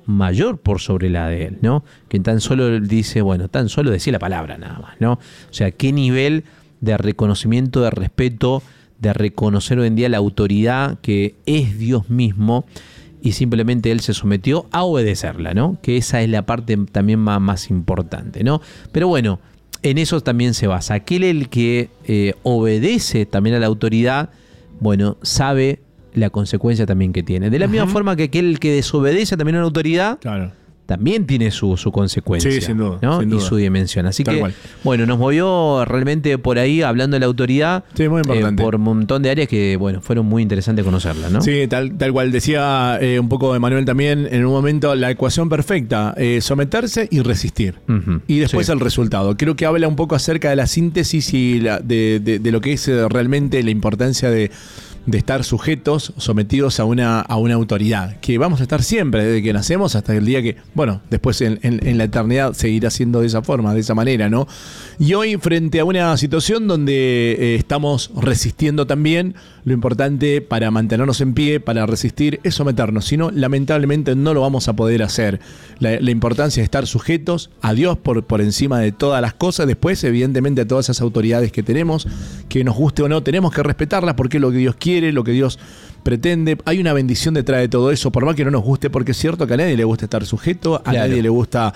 mayor por sobre la de él, ¿no? Que tan solo dice, bueno, tan solo decía la palabra nada más, ¿no? O sea, qué nivel de reconocimiento, de respeto, de reconocer hoy en día la autoridad que es Dios mismo, y simplemente él se sometió a obedecerla, ¿no? Que esa es la parte también más importante, ¿no? Pero bueno, en eso también se basa. Aquel el que obedece también a la autoridad, bueno, sabe la consecuencia también que tiene. De la misma forma que aquel que desobedece también a la autoridad, claro, también tiene su consecuencia. Sí, sin duda, ¿no? Sin duda. Y su dimensión. Así tal que, cual. Bueno, nos movió realmente por ahí, hablando de la autoridad, sí, muy importante. Por un montón de áreas que, bueno, fueron muy interesantes conocerlas, ¿no? Sí, tal cual. Decía un poco Emanuel también, en un momento, la ecuación perfecta, someterse y resistir. Y después el resultado. Creo que habla un poco acerca de la síntesis y de lo que es realmente la importancia de estar sujetos, sometidos a una autoridad, que vamos a estar siempre, desde que nacemos hasta el día que, bueno, después en la eternidad seguirá siendo de esa forma, de esa manera, ¿no? Y hoy, frente a una situación donde estamos resistiendo también, lo importante para mantenernos en pie, para resistir, es someternos, si no, lamentablemente no lo vamos a poder hacer. La importancia de estar sujetos a Dios por encima de todas las cosas, después, evidentemente, a todas esas autoridades que tenemos, que nos guste o no, tenemos que respetarlas porque es lo que Dios quiere, lo que Dios pretende. Hay una bendición detrás de todo eso, por más que no nos guste, porque es cierto que a nadie le gusta estar sujeto, a nadie le gusta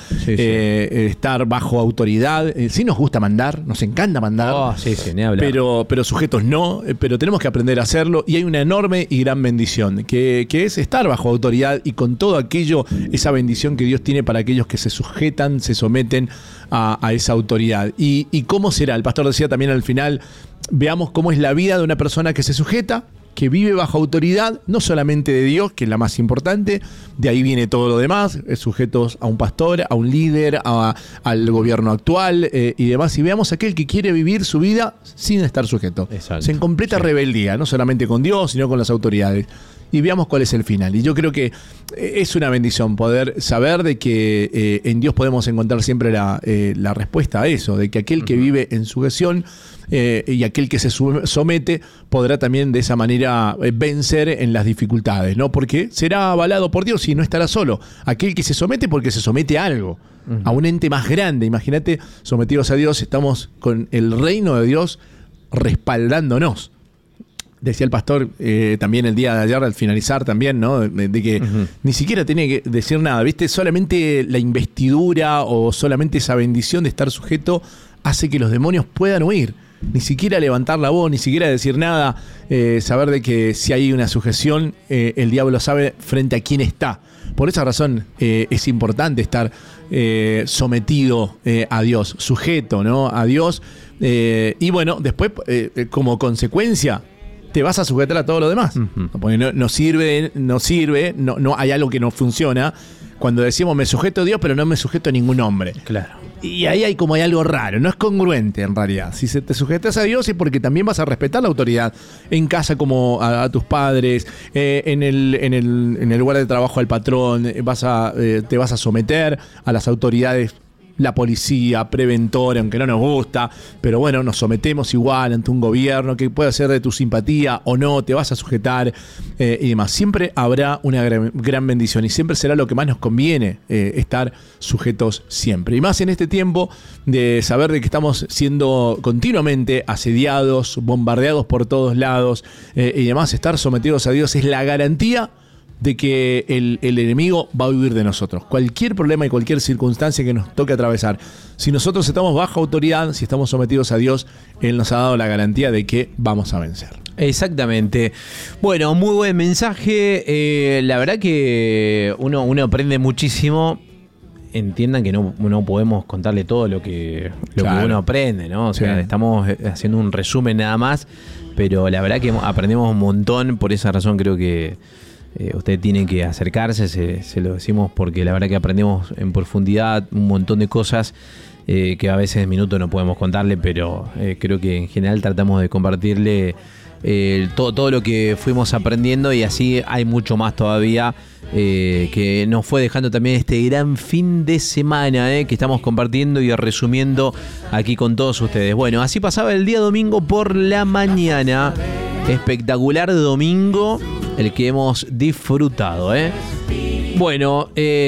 estar bajo autoridad. Sí nos gusta mandar, nos encanta mandar, ni hablar. Pero sujetos no, pero tenemos que aprender a hacerlo, y hay una enorme y gran bendición, que es estar bajo autoridad y con todo aquello, esa bendición que Dios tiene para aquellos que se sujetan, se someten a esa autoridad. ¿Y cómo será? El pastor decía también al final, veamos cómo es la vida de una persona que se sujeta, que vive bajo autoridad, no solamente de Dios, que es la más importante, de ahí viene todo lo demás, sujetos a un pastor, a un líder, al gobierno actual y demás. Y veamos aquel que quiere vivir su vida sin estar sujeto. Exacto. En completa rebeldía, no solamente con Dios, sino con las autoridades. Y veamos cuál es el final. Y yo creo que es una bendición poder saber de que en Dios podemos encontrar siempre la respuesta a eso, de que aquel que vive en sujeción y aquel que se somete podrá también de esa manera vencer en las dificultades, ¿no? Porque será avalado por Dios y no estará solo. Aquel que se somete porque se somete a algo, a un ente más grande. Imagínate, sometidos a Dios, estamos con el reino de Dios respaldándonos. Decía el pastor también el día de ayer al finalizar también, ¿no? De que ni siquiera tenía que decir nada, ¿viste? Solamente la investidura o solamente esa bendición de estar sujeto hace que los demonios puedan huir. Ni siquiera levantar la voz, ni siquiera decir nada, saber de que si hay una sujeción, el diablo sabe frente a quién está. Por esa razón es importante estar sometido a Dios, sujeto, ¿no? A Dios. Y bueno, después como consecuencia te vas a sujetar a todo lo demás. Porque no sirve, no hay algo que no funciona. Cuando decimos me sujeto a Dios, pero no me sujeto a ningún hombre. Claro. Y ahí hay algo raro, no es congruente en realidad. Si te sujetas a Dios es porque también vas a respetar la autoridad en casa, como a tus padres, en el lugar de trabajo al patrón, te vas a someter a las autoridades, la policía, preventora, aunque no nos gusta, pero bueno, nos sometemos igual ante un gobierno que puede ser de tu simpatía o no, te vas a sujetar y demás. Siempre habrá una gran bendición y siempre será lo que más nos conviene, estar sujetos siempre. Y más en este tiempo de saber de que estamos siendo continuamente asediados, bombardeados por todos lados y demás, estar sometidos a Dios es la garantía de que el enemigo va a huir de nosotros. Cualquier problema y cualquier circunstancia que nos toque atravesar, si nosotros estamos bajo autoridad, si estamos sometidos a Dios, Él nos ha dado la garantía de que vamos a vencer. Exactamente. Bueno, muy buen mensaje. La verdad que uno aprende muchísimo. Entiendan que no podemos contarle todo lo que uno aprende, ¿no? O sea, estamos haciendo un resumen nada más, pero la verdad que aprendemos un montón. Por esa razón creo que usted tiene que acercarse, se lo decimos porque la verdad que aprendemos en profundidad un montón de cosas que a veces en minutos no podemos contarle, pero creo que en general tratamos de compartirle todo lo que fuimos aprendiendo, y así hay mucho más todavía que nos fue dejando también este gran fin de semana que estamos compartiendo y resumiendo aquí con todos ustedes. Bueno, así pasaba el día domingo por la mañana. Espectacular domingo el que hemos disfrutado, Bueno,